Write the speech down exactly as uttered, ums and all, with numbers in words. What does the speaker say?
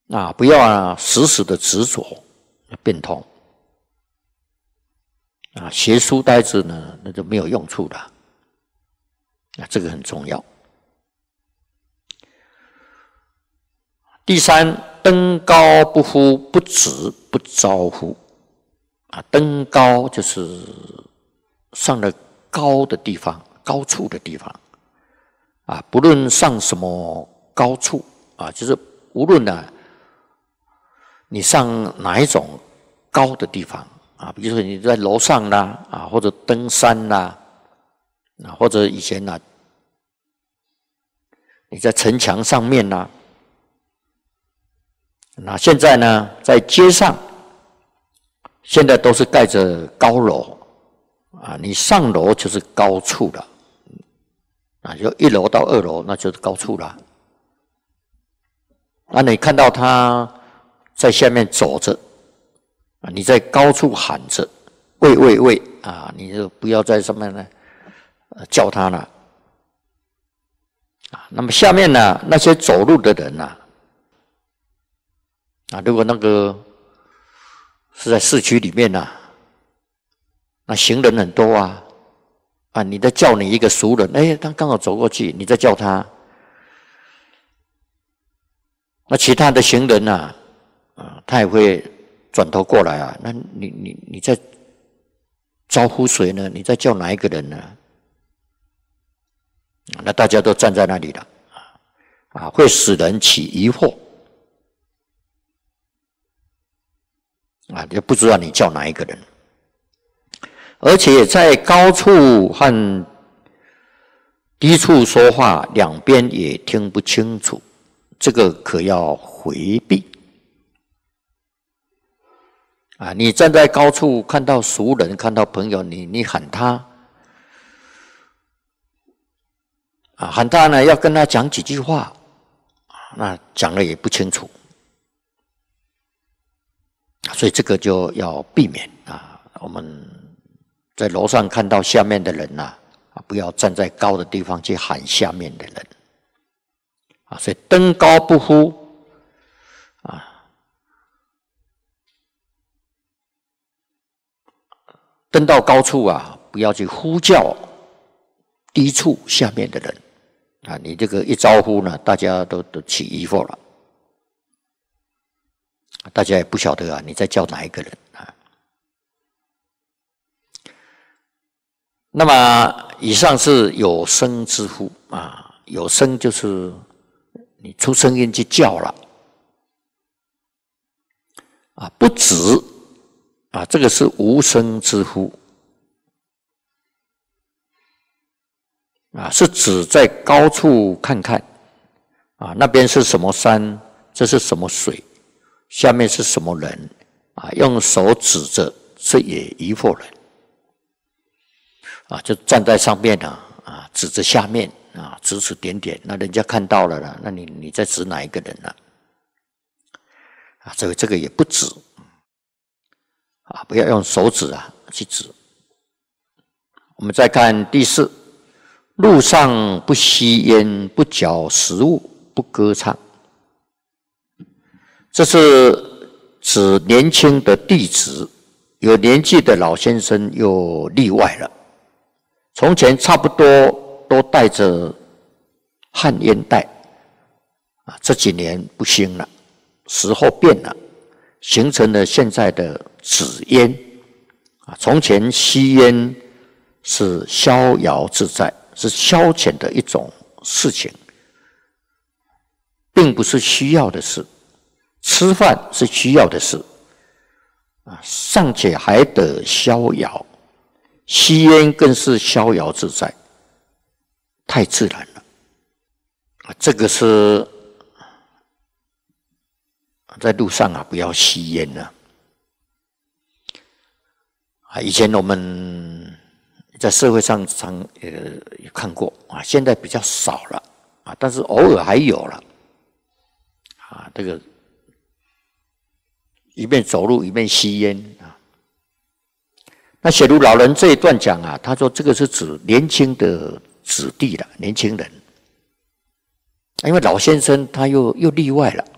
啊，不要啊死死的执着变通啊，学书呆子呢那就没有用处的啊，这个很重要。第三，登高不呼，不止不招呼啊，登高就是上了高的地方，高处的地方啊，不论上什么高处啊，就是无论呢、啊，你上哪一种高的地方啊，比如说你在楼上啦啊，或者登山啦啊，或者以前呢、啊，你在城墙上面啦、啊，那现在呢，在街上，现在都是盖着高楼啊，你上楼就是高处了啊，就一楼到二楼那就是高处了。那、啊、你看到他在下面走着啊，你在高处喊着喂喂喂啊，你就不要在上面呢、呃、叫他了啊。那么下面呢，那些走路的人呢啊，如果那个是在市区里面呢、啊，那行人很多啊啊，你在叫你一个熟人，哎，他刚好走过去，你在叫他，那其他的行人啊，啊，他也会转头过来啊，那你你你在招呼谁呢？你在叫哪一个人呢？那大家都站在那里了啊，会使人起疑惑啊，就不知道你叫哪一个人，而且在高处和低处说话，两边也听不清楚，这个可要回避啊！你站在高处看到熟人，看到朋友，你你喊他啊，喊他呢，要跟他讲几句话，那讲了也不清楚，所以这个就要避免啊！我们在楼上看到下面的人呐、啊，不要站在高的地方去喊下面的人啊！所以登高不呼啊，登到高处啊，不要去呼叫低处下面的人啊！你这个一招呼呢，大家都都起疑惑了，大家也不晓得啊，你在叫哪一个人啊？那么以上是有声之呼啊，有声就是你出声音去叫了啊，不止啊，这个是无声之呼啊，是指在高处看看啊，那边是什么山，这是什么水，下面是什么人啊，用手指着，这也疑惑人啊，就站在上面啊，啊，指着下面啊，指指点点，那人家看到了了，那你你在指哪一个人呢？啊，这个这个也不指啊，不要用手指啊去指。我们再看第四，路上不吸烟，不嚼食物，不歌唱。这是指年轻的弟子，有年纪的老先生又例外了。从前差不多都带着旱烟袋啊，这几年不兴了，时候变了，形成了现在的纸烟啊。从前吸烟是逍遥自在，是消遣的一种事情，并不是需要的事。吃饭是需要的事啊，尚且还得逍遥，吸烟更是逍遥自在，太自然了啊！这个是在路上啊，不要吸烟了啊！以前我们在社会上常呃有看过啊，现在比较少了啊，但是偶尔还有了啊，这个。一边走路一边吸烟啊。那写如老人这一段讲啊，他说这个是指年轻的子弟了，年轻人，因为老先生他又又例外了